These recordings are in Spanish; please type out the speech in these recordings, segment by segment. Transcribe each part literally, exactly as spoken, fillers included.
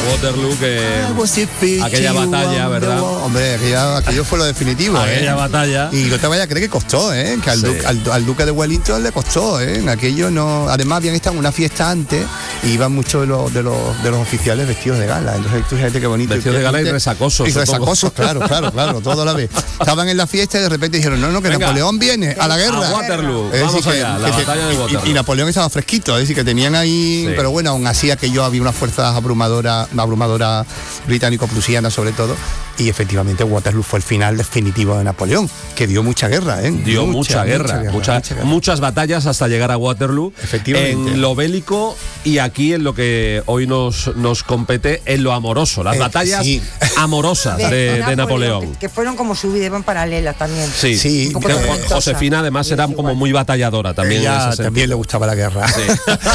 Waterloo, que aquella batalla, ¿verdad? Hombre, aquella, aquello fue lo definitivo. Aquella ¿eh? batalla. Y no te vayas a creer que costó, ¿eh? Que al, Sí. duque, al, al duque de Wellington le costó, ¿eh? Aquello no. Además, habían estado en una fiesta antes y iban muchos de los, de los, de los oficiales vestidos de gala. Entonces, tú fíjate qué bonito. Vestidos de gala y resacosos. Y resacosos, claro, claro, claro, todo a la vez. Estaban en la fiesta y de repente dijeron, no, no, que Venga, Napoleón viene a la guerra. A Waterloo. Es Vamos decir, allá, que, la que, batalla de Waterloo. Y, y Napoleón estaba fresquito, es decir, que tenían ahí, Sí. pero bueno, aún así aquello había unas fuerzas abrumadoras, abrumadoras británico-prusianas sobre todo, y efectivamente Waterloo fue el final definitivo de Napoleón, que dio mucha guerra, ¿eh? Dio mucha, mucha, guerra, mucha guerra, mucha, mucha guerra, muchas batallas hasta llegar a Waterloo. Efectivamente. En lo bélico y aquí en lo que hoy nos, nos compete, en lo amoroso, las eh, batallas sí. amorosas de, de, de Napoleón. Que, que fueron como su vida, iban paralelas también. Sí, sí. Que Josefina además era como muy batalladora también. Ella también le gustaba la guerra. Sí.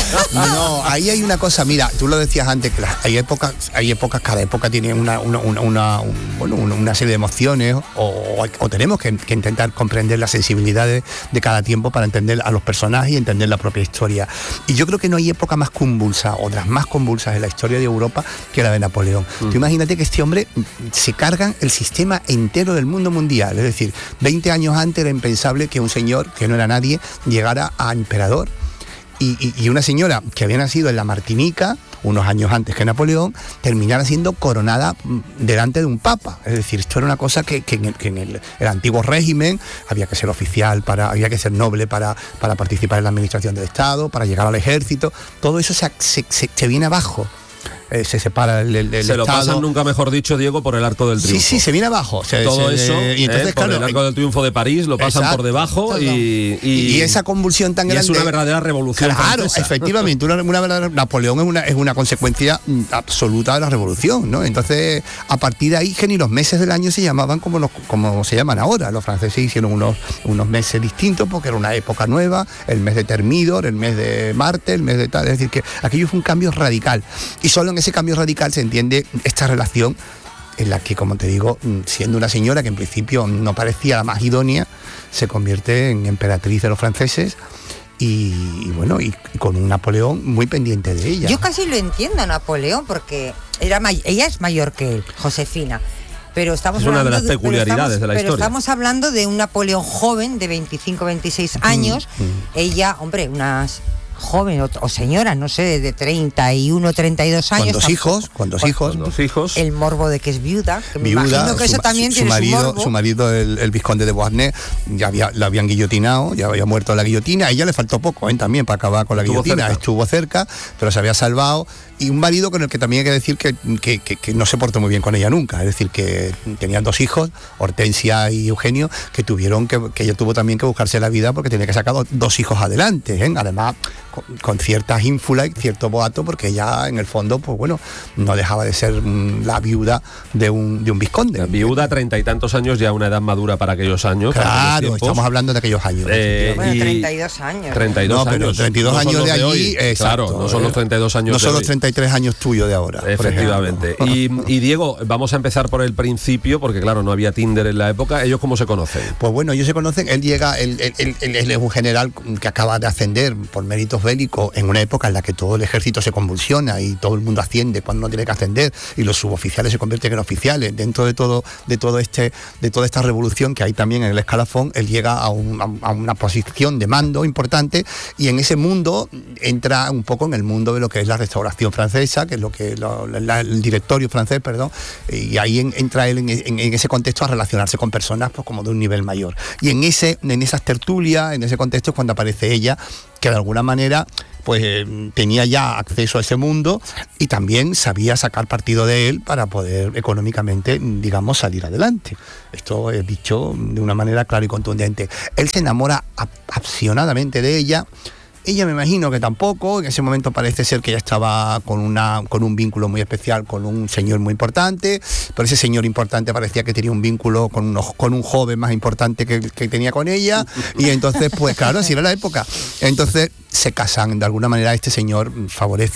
No, ahí hay una cosa, mira, tú lo decías antes, que hay épocas, hay épocas, cada época tiene una, una, una, una, un, bueno, una serie de emociones o, o tenemos que, que intentar comprender las sensibilidades de cada tiempo para entender a los personajes y entender la propia historia. Y yo creo que no hay época más convulsa o de las más convulsas en la historia de Europa que la de Napoleón. Mm. Tú imagínate que este hombre se cargan el sistema entero del mundo mundial, es decir, veinte años antes era impensable que un señor que no era nadie llegara a emperador. Y, y, y una señora que había nacido en la Martinica, unos años antes que Napoleón, terminara siendo coronada delante de un papa. Es decir, esto era una cosa que, que en, el, que en el, el antiguo régimen había que ser oficial, para, había que ser noble para, para participar en la administración del Estado, para llegar al ejército. Todo eso se, se, se, se viene abajo. Eh, se separa el, el, el se lo Estado. pasan, nunca mejor dicho, Diego, por el Arco del Triunfo. Sí, sí, se viene abajo. Se, todo se, eso, y entonces, eh, por claro, el Arco del Triunfo de París, lo pasan exacto, por debajo y, y, y esa convulsión tan y grande. es una verdadera revolución Claro, francesa. efectivamente, una, una verdadera, Napoleón es una, es una consecuencia absoluta de la revolución, ¿no? Entonces, a partir de ahí, que ni los meses del año se llamaban como, los, como se llaman ahora. Los franceses hicieron unos, unos meses distintos porque era una época nueva, el mes de Termidor, el mes de Marte, el mes de tal. Es decir, que aquello fue un cambio radical. Y solo en ese cambio radical se entiende esta relación en la que, como te digo, siendo una señora que en principio no parecía la más idónea, se convierte en emperatriz de los franceses y, y bueno, y, y con un Napoleón muy pendiente de ella. Yo casi lo entiendo a Napoleón porque era may- ella es mayor que él, Josefina. Pero estamos es una de las de, peculiaridades estamos, de la pero historia. Estamos hablando de un Napoleón joven de veinticinco, veintiséis años. Mm, mm. Ella, hombre, unas joven o, o señora, no sé, de treinta y uno, treinta y dos años. Con dos hijos, con dos hijos. Con dos hijos. El morbo de que es viuda, que me viuda, imagino que su, eso también su, tiene su marido, su morbo. Su marido, el, el vizconde de Beauharnais, ya había, la habían guillotinado, ya había muerto la guillotina, a ella le faltó poco, ¿eh? También para acabar con la Estuvo guillotina, cerca. estuvo cerca, pero se había salvado. Y un marido con el que también hay que decir que, que, que, que no se portó muy bien con ella nunca, es decir, que tenían dos hijos, Hortensia y Eugenio, que tuvieron que, que ella tuvo también que buscarse la vida porque tenía que sacar dos, dos hijos adelante, ¿eh? Además con, con ciertas ínfulas y cierto boato, porque ella en el fondo, pues bueno, no dejaba de ser mm, la viuda de un, de un vizconde. La viuda, treinta y tantos años, ya una edad madura para aquellos años. Claro, estamos hablando de aquellos años. Eh, bueno, y treinta y dos años. treinta y dos no, pero años. treinta y dos no años de allí, hoy, exacto, claro, no son los treinta y dos años no son de los hoy. treinta y tres años tuyos de ahora. Efectivamente. Y, y Diego, vamos a empezar por el principio, porque claro, no había Tinder en la época. ¿Ellos cómo se conocen? Pues bueno, ellos se conocen, él llega, él, él, él, él es un general que acaba de ascender por méritos bélicos en una época en la que todo el ejército se convulsiona y todo el mundo asciende cuando no tiene que ascender y los suboficiales se convierten en oficiales. Dentro de todo, de todo este, de toda esta revolución que hay también en el escalafón, él llega a, un, a, a una posición de mando importante y en ese mundo entra un poco en el mundo de lo que es la restauración francesa, que es lo que lo, la, el directorio francés, perdón, y ahí en, entra él en, en, en ese contexto a relacionarse con personas pues como de un nivel mayor. Y en ese, en esas tertulias, en ese contexto es cuando aparece ella, que de alguna manera pues eh, tenía ya acceso a ese mundo y también sabía sacar partido de él para poder económicamente, digamos, salir adelante. Esto es dicho de una manera clara y contundente. Él se enamora apasionadamente de ella. Ella me imagino que tampoco, en ese momento parece ser que ella estaba con, una, con un vínculo muy especial con un señor muy importante, pero ese señor importante parecía que tenía un vínculo con, unos, con un joven más importante que, que tenía con ella, y entonces, pues claro, así era la época. Entonces se casan, de alguna manera este señor favorece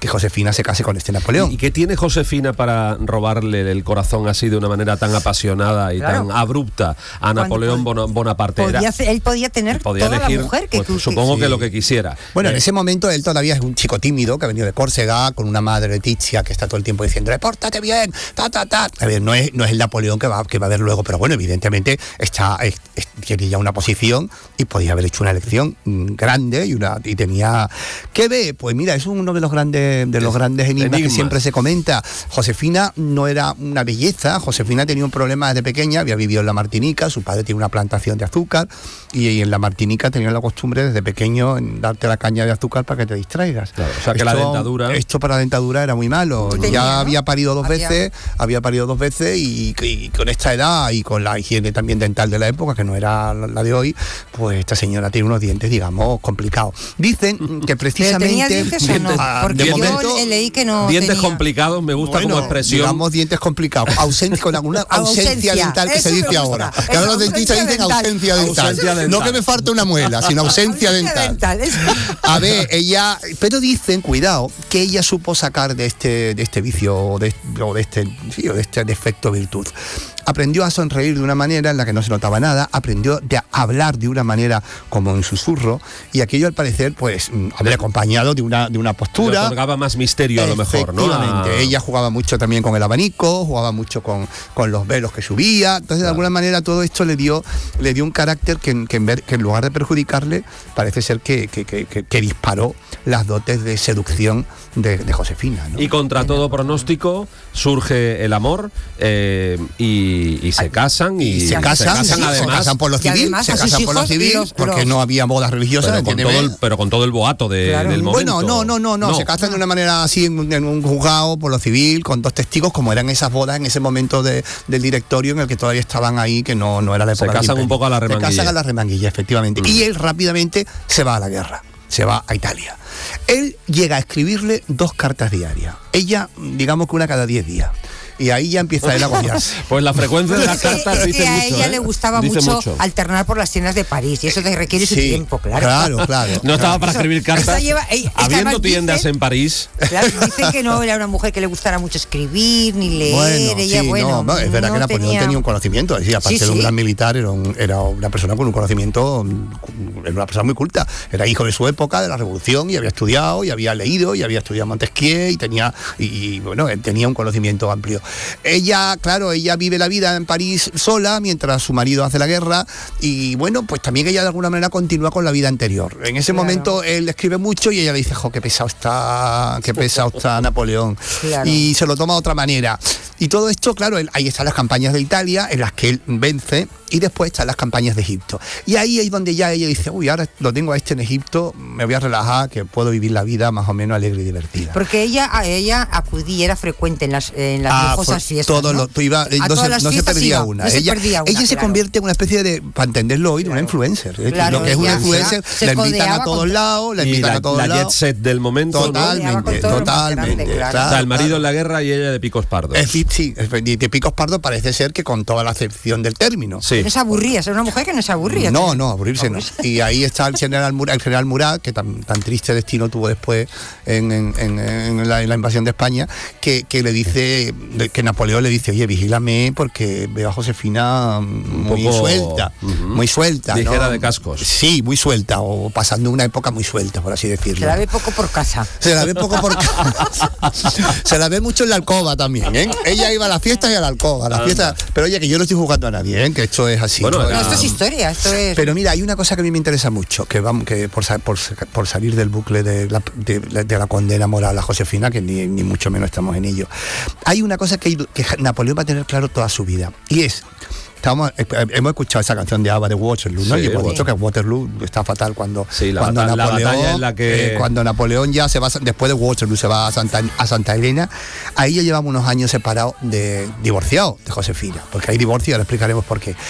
que Josefina se case con este Napoleón. ¿Y qué tiene Josefina para robarle el corazón así de una manera tan apasionada y Claro. tan abrupta a Napoleón Cuando- Bonaparte? Podía Era- hacer- él podía tener podía toda elegir, la mujer que pues, tú supongo sí. que lo que quisiera. Bueno, en Eh, ese momento él todavía es un chico tímido que ha venido de Córcega con una madre Leticia que está todo el tiempo diciéndole, pórtate bien, ta, ta, ta. A ver, no es, no es el Napoleón que va, que va a ver luego, pero bueno, evidentemente está, es- es- tiene ya una posición y podía haber hecho una elección mm, grande y una y tenía... ¿Qué ve? Pues mira, es uno de los grandes, de los Es- grandes enigmas, enigmas. que siempre se comenta. Josefina no era una belleza, Josefina tenía un problema desde pequeña, había vivido en la Martinica, su padre tiene una plantación de azúcar y, y en la Martinica tenía la costumbre desde pequeño en darte la caña de azúcar para que te distraigas. Claro, o sea que la dentadura- Esto para la dentadura era muy malo. Tenía, ya ¿no? había parido dos Había- veces, había parido dos veces y, y con esta edad y con la higiene también dental de la época, que no era la de hoy, pues esta señora tiene unos dientes, digamos, complicados. Dicen que ¿Pero precisamente... tenía dientes o no? Ah, Porque de yo momento, le- leí que no dientes tenía. complicados, me gusta bueno, como expresión. digamos dientes complicados, ausencia con alguna ausencia, Ausencia. dental que Eso se me dice gusta. ahora. Eso, Que ahora los dentistas ausencia dicen dental. ausencia dental. Ausencia dental. No que me falte una muela, sino ausencia dental. es- A ver, ella, pero dicen, cuidado, que ella supo sacar de este, de este vicio o de, o de este, sí, o de este defecto virtud. Aprendió a sonreír de una manera en la que no se notaba nada, aprendió de a hablar de una manera como en susurro, y aquello al parecer, pues, mm, haber acompañado de una, de una Le postura. otorgaba más misterio a lo mejor, ¿no? Efectivamente. A- Ella jugaba mucho también con el abanico, jugaba mucho con, con los velos que subía. Entonces, de alguna manera, todo esto le dio, le dio un carácter que, que en, ver- que en lugar de perjudicarle, parece ser que, que- que- que- que disparó las dotes de seducción de, de Josefina, ¿no? Y contra todo pronóstico surge el amor eh, y, y se casan y, Y se casan, sí, se además, casan por lo Y civil, además se a sus casan por lo hijos y civil, los- porque los- no había bodas religiosas, pero, con ¿entiendes? todo el, pero con todo el boato de- Claro. del momento. Bueno, no, no, no, no, se casan de una manera así en, un- en un juzgado por lo civil, con dos testigos, como eran esas bodas en ese momento de- del directorio en el que todavía estaban ahí, que no, no era la Se época del casan un imperio. poco a la remanguilla. Se casan a la remanguilla, efectivamente. Mm. Y él rápidamente se va a la guerra, se va a Italia. Él llega a escribirle dos cartas diarias. Ella, digamos que una cada diez días. Y ahí ya empieza él a agobiarse. Pues la frecuencia de las Es que- cartas es que dice a mucho. ella ¿eh? le gustaba Dice mucho, alternar por las tiendas de París y eso te requiere su Sí, tiempo, claro. Claro, claro. No estaba para escribir cartas. Eso lleva- ey, es que Habiendo además tiendas dicen- en París. Claro, dicen que no era una mujer que le gustara mucho escribir ni leer. Bueno, ella, sí, bueno, no, no, es verdad no que Napoleón tenía... tenía un conocimiento, es decir, aparte Sí, de un sí. gran militar, era, un- era una persona con un conocimiento, era una persona muy culta, era hijo de su época, de la Revolución, y había estudiado, y había leído, y había estudiado Montesquieu, y tenía, y, y, bueno, él tenía un conocimiento amplio. Ella, claro, ella vive la vida en París sola, mientras su marido hace la guerra, y bueno, pues también ella de alguna manera continúa con la vida anterior. En ese Claro. momento él escribe mucho, y ella le dice, jo, qué pesado está, qué pesado está Napoleón. Claro. Y y se lo toma de otra manera. Y todo esto, claro, él- ahí están las campañas de Italia, en las que él vence, y después están las campañas de Egipto. Y ahí es donde ya ella dice, uy, ahora lo tengo a este en Egipto, me voy a relajar, que puedo vivir la vida más o menos alegre y divertida. Porque ella, a ella acudía, era frecuente en las, en las Ah, lujosas fue- fiestas. todo ¿no? lo- tú iba- A no, todas se, las no se fiestas perdía iba, una. no se ella perdía una, ella se claro. convierte en una especie de, para entenderlo hoy, de una influencer. ¿eh? Claro, lo que es una ella influencer, se la invitan codeaba a todos con- lados, la Y invitan la, a todos la jet lados. set del momento. ¿no? Totalmente, Con todo lo más totalmente. grande, claro. O sea, el marido claro. en la guerra y ella de picos pardos. Es decir, sí, y de picos pardos parece ser que con toda la acepción del término. Sí. No se aburría, era una mujer que no se aburría. No, no, aburrirse no. Y ahí está el general Murat, el general Murat, que tan, tan triste destino tuvo después en, en- en- en la, en la invasión de España, que, que le dice, que Napoleón le dice, oye, vigílame porque veo a Josefina muy poco, suelta, ujú, muy suelta. ligera ¿no? de cascos. Sí, muy suelta, o pasando una época muy suelta, por así decirlo. Se la ve poco por casa. Se la ve poco por casa. Se la ve mucho en la alcoba también, ¿eh? Ella iba a las fiestas y a la alcoba, a las Anda. fiestas. Pero oye, que yo no estoy jugando a nadie, ¿eh? Que esto es así. Bueno, ¿no? era- No, esto es historia, esto es... Pero mira, hay una cosa que a mí me interesa mucho, que vamos, que por, sa- por, sa- por salir del bucle de la, de, la- de la condena moral a Josefina, que ni, ni mucho menos estamos en ello. Hay una cosa que, que Napoleón va a tener claro toda su vida, y es... Estamos, eh, hemos escuchado esa canción de ABBA de Waterloo, ¿no? Sí, y hemos sí. dicho que Waterloo está fatal cuando, Sí, la cuando bata- la Napoleón, batalla en la que- eh, cuando Napoleón ya se va, después de Waterloo se va a Santa, a Santa Elena, ahí ya llevamos unos años separados, de divorciados de Josefina, porque hay divorcio, ahora explicaremos por qué.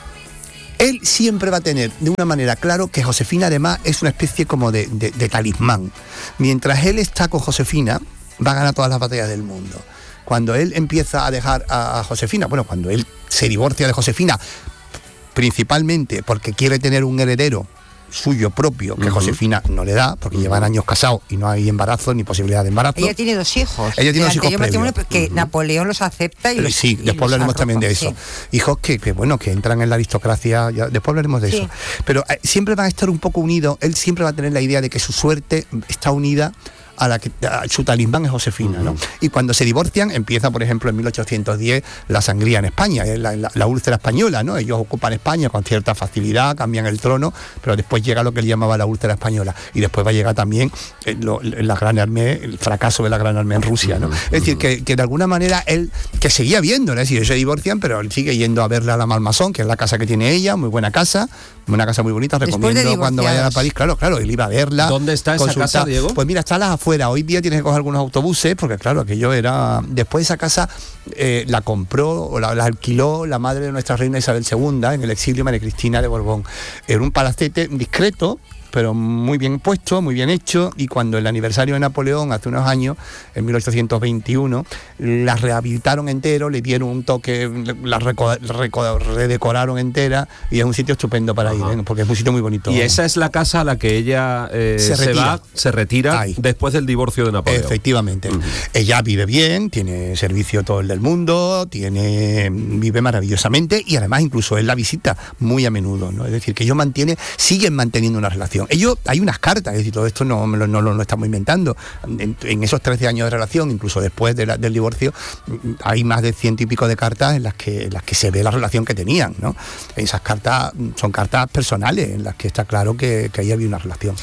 Él siempre va a tener de una manera claro que Josefina además es una especie como de, de, de talismán. Mientras él está con Josefina, va a ganar todas las batallas del mundo. Cuando él empieza a dejar a, a Josefina, bueno, cuando él se divorcia de Josefina, principalmente porque quiere tener un heredero suyo propio, que uh-huh. Josefina no le da, porque uh-huh. llevan años casados y no hay embarazo ni posibilidad de embarazo. Ella tiene dos hijos. Ella tiene dos hijos previos. Que uh-huh. Napoleón los acepta y los Sí, y después los hablaremos arropa, también de eso. Sí. Hijos que, que, bueno, que entran en la aristocracia, ya, después hablaremos de sí. eso. Pero eh, siempre van a estar un poco unidos, él siempre va a tener la idea de que su suerte está unida a la que a, su talismán es Josefina, uh-huh. ¿no? Y cuando se divorcian empieza, por ejemplo, en mil ochocientos diez la sangría en España, la, la, la úlcera española, ¿no? Ellos ocupan España con cierta facilidad, cambian el trono, pero después llega lo que él llamaba la úlcera española, y después va a llegar también eh, lo, la Gran Armée, el fracaso de la Gran Armée en Rusia, ¿no? Uh-huh. Es decir, que, que de alguna manera él, que seguía viéndola, es decir, ellos se divorcian, pero él sigue yendo a verla a la Malmaison, que es la casa que tiene ella, muy buena casa, una casa muy bonita, recomiendo cuando vayan a París, claro, claro, él iba a verla. ¿Dónde está esa consultar. casa, Diego? Pues mira, está a las afueras, hoy día tienes que coger algunos autobuses, porque claro, aquello era... Después esa casa eh, la compró, o la, la alquiló la madre de nuestra reina Isabel segunda, en el exilio, María Cristina de Borbón. Era un palacete discreto, pero muy bien puesto, muy bien hecho, y cuando el aniversario de Napoleón, hace unos años, en mil ochocientos veintiuno, la rehabilitaron entero, le dieron un toque, la reco- reco- redecoraron entera, y es un sitio estupendo para Ajá. ir, ¿eh? Porque es un sitio muy bonito. Y esa es la casa a la que ella eh, se, se va, se retira Ahí. después del divorcio de Napoleón. Efectivamente. Uh-huh. Ella vive bien, tiene servicio todo el del mundo, tiene vive maravillosamente, y además incluso él la visita muy a menudo, ¿no? Es decir, que ellos mantienen, siguen manteniendo una relación. Ellos, hay unas cartas, es decir, todo esto no lo no, no, no estamos inventando. En, en esos trece años de relación, incluso después de la, del divorcio, hay más de ciento y pico de cartas en las que, en las que se ve la relación que tenían, ¿no? Esas cartas son cartas personales, en las que está claro que, que ahí había una relación.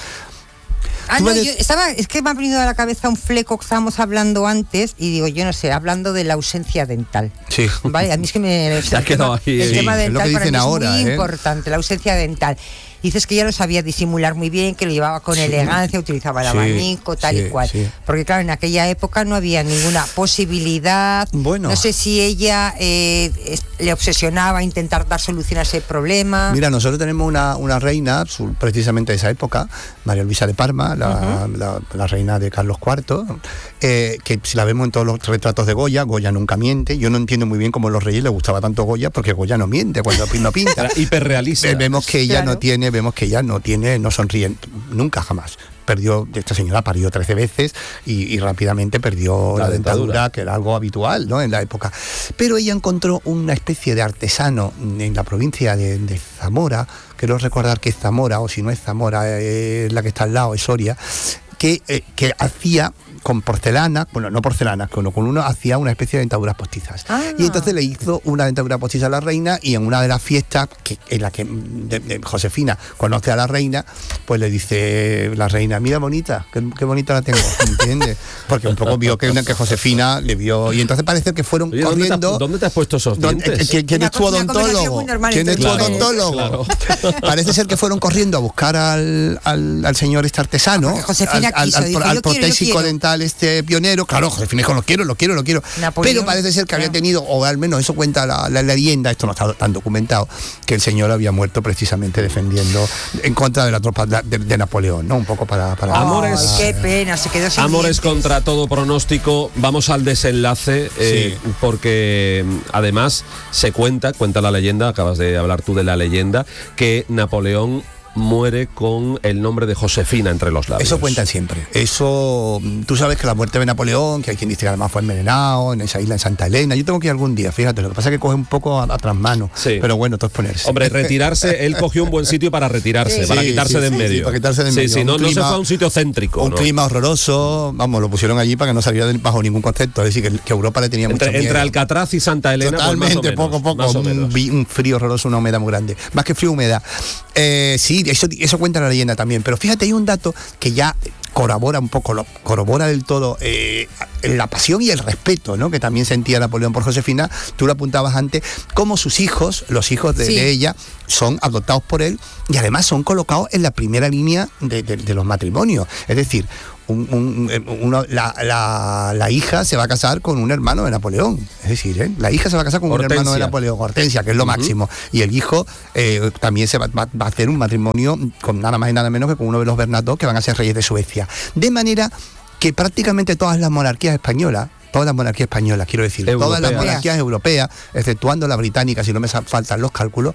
Ah, no, yo estaba, es que me ha venido a la cabeza un fleco que estábamos hablando antes y digo, yo no sé, hablando de la ausencia dental. Sí. Vale, a mí es que me... Se ha quedado ahí. El Sí, tema dental es lo que dicen para mí ahora, es muy ¿eh? importante, la ausencia dental. Dices que ella lo sabía disimular muy bien, que lo llevaba con sí. elegancia, utilizaba el sí, abanico, tal sí, y cual. Sí. Porque claro, en aquella época no había ninguna posibilidad. Bueno. No sé si ella eh, es, le obsesionaba intentar dar solución a ese problema. Mira, nosotros tenemos una, una reina, su, precisamente de esa época, María Luisa de Parma, la, uh-huh. la, la reina de Carlos cuarto, eh, que si la vemos en todos los retratos de Goya, Goya nunca miente. Yo no entiendo muy bien cómo a los reyes les gustaba tanto Goya, porque Goya no miente cuando no pinta. Era hiperrealista. Vemos que ella claro. no tiene, vemos que ella no tiene, no sonríe nunca jamás. Perdió, esta señora parió trece veces y, y rápidamente perdió la, la dentadura, dentadura, que era algo habitual, ¿no? En la época. Pero ella encontró una especie de artesano en la provincia de, de Zamora, quiero recordar que es Zamora, o si no es Zamora, es la que está al lado, es Soria, que, eh, que hacía con porcelana, bueno, no porcelana, con, con uno hacía una especie de dentaduras postizas. Ah. Y entonces le hizo una dentadura postiza a la reina, y en una de las fiestas que, en la que de, de Josefina conoce a la reina, pues le dice la reina, mira bonita, qué, qué bonita la tengo, ¿entiendes? Porque un poco vio que, que Josefina le vio, y entonces parece que fueron Oye, corriendo. ¿dónde te, has, ¿Dónde te has puesto esos dientes? ¿Quién, quién es tu odontólogo? ¿Quién es tu claro, odontólogo? Claro. Parece ser que fueron corriendo a buscar al, al, al señor este artesano, Josefina al, quiso, al, dijo, al, al quiero, protésico dental este pionero. Claro, Josefina dijo, lo quiero, lo quiero, lo quiero. Napoleón, pero parece ser que había tenido, o al menos eso cuenta la, la leyenda, esto no está tan documentado, que el señor había muerto precisamente defendiendo en contra de la tropa de, de, de Napoleón, ¿no? Un poco para... para Amores, Ay, qué pena, se quedó sin Amores dientes. Contra todo pronóstico. Vamos al desenlace, eh, Sí. porque además se cuenta, cuenta la leyenda, acabas de hablar tú de la leyenda, que Napoleón muere con el nombre de Josefina entre los labios. Eso cuentan siempre. Eso, tú sabes que la muerte de Napoleón, que hay quien dice que además fue envenenado en esa isla en Santa Elena. Yo tengo que ir algún día, fíjate, lo que pasa es que coge un poco a, a trasmano. Sí. Pero bueno, todo es ponerse. Hombre, retirarse, él cogió un buen sitio para retirarse, Sí, para sí, quitarse sí, de en sí, medio. sí, para quitarse de en sí, medio. sí, no, Un no se clima- fue a un sitio céntrico. Un ¿no? clima horroroso, vamos, lo pusieron allí para que no saliera de- bajo ningún concepto. Es decir, que, que Europa le tenía mucho Entre, miedo. entre Alcatraz y Santa Elena, pues, Totalmente, más o menos, poco a poco, más o un, menos. vi- un frío horroroso, una humedad muy grande. Más que frío, humedad. Eh, sí, eso, eso cuenta la leyenda también. Pero fíjate, hay un dato que ya corrobora un poco, lo, corrobora del todo eh, la pasión y el respeto, ¿no? Que también sentía Napoleón por Josefina. Tú lo apuntabas antes, como sus hijos, los hijos de, Sí. de ella, son adoptados por él y además son colocados en la primera línea de, de, de los matrimonios. Es decir, un, un, uno, la, la, la hija se va a casar con un hermano de Napoleón. Es decir, ¿eh? la hija se va a casar con Hortensia. un hermano de Napoleón, Hortensia, que es lo Uh-huh. máximo. Y el hijo eh, también se va, va, va a hacer un matrimonio con nada más y nada menos que con uno de los Bernadotte, que van a ser reyes de Suecia. De manera que prácticamente todas las monarquías españolas, todas las monarquías españolas, quiero decir, Europeas. todas las monarquías europeas, exceptuando la británica, si no me sa- faltan los cálculos,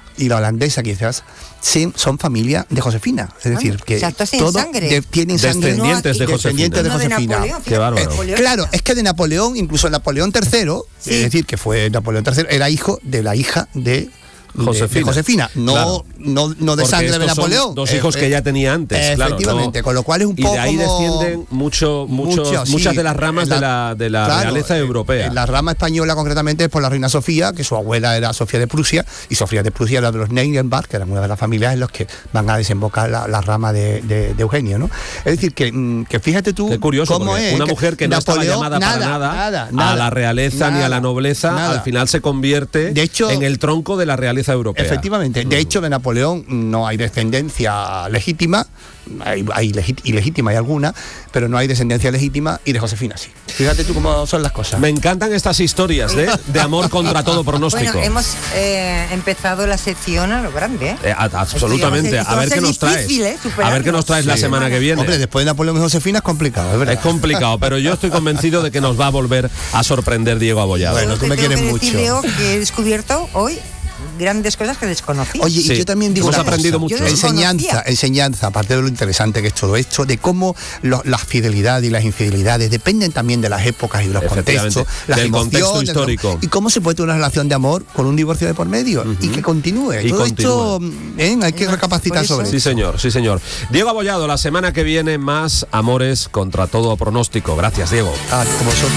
y la holandesa quizás sí, son familia de Josefina, es decir, que o sea, todos tienen todo sangre. de- tienen sangre Descendientes de Josefina. descendientes de No de Josefina. Napoleón, Qué bárbaro. fíjate, Napoleón. Claro, es que de Napoleón, incluso Napoleón tercero, Sí. es decir, que fue Napoleón tercero, era hijo de la hija de de- Josefina. de Josefina, no, Claro. no, no de Porque sangre de estos son Napoleón. dos hijos que ya tenía antes, claro, Efectivamente, ¿no? con lo cual es un Y poco de ahí como- descienden mucho, muchos, Mucho, sí. muchas de las ramas La- de la, de la claro, realeza eh, europea. eh, La rama española concretamente es por la reina Sofía, que su abuela era Sofía de Prusia, y Sofía de Prusia era de los Neuenbach, que eran una de las familias en los que van a desembocar la, la rama de, de- de Eugenio, ¿no? Es decir, que, mm, que fíjate tú Qué curioso, cómo porque es. una mujer que no estaba Napoleón, llamada para nada, nada, a nada, la realeza ni a la nada, nobleza, nada. al final se convierte De hecho- en el tronco de la realeza europea. Efectivamente. De hecho, de Napoleón no hay descendencia legítima, hay, hay legit- ilegítima hay alguna, pero no hay descendencia legítima, y de Josefina sí. Fíjate tú cómo son las cosas. Me encantan estas historias de, de amor contra todo pronóstico. Bueno, hemos eh, empezado la sección a lo grande, ¿eh? Eh, a- absolutamente. Esto A va a ver ser qué nos traes. difícil, ¿eh? A ver qué Superarlo. nos traes la Sí. semana que viene. Hombre, después de Napoleón y Josefina es complicado, es verdad. Es complicado, pero yo estoy convencido de que nos va a volver a sorprender Diego Abollado. Bueno, Yo tú te me tengo quieres que decir, mucho. Leo, que he descubierto hoy grandes cosas que desconocía. Oye, Sí. y yo también digo Hemos una cosa. aprendido mucho. Yo Enseñanza, desconocía. enseñanza, aparte de lo interesante que es todo esto, de cómo lo- las fidelidades y las infidelidades dependen también de las épocas y de los Efectivamente, contextos, las del contexto emociones, histórico. y cómo se puede tener una relación de amor con un divorcio de por medio y que continúe. Y todo esto, continúe. ¿eh? Hay que Por recapacitar eso- sobre Sí, eso. señor, sí, señor. Diego Abollado, la semana que viene más amores contra todo pronóstico. Gracias, Diego. Ah, como vosotros.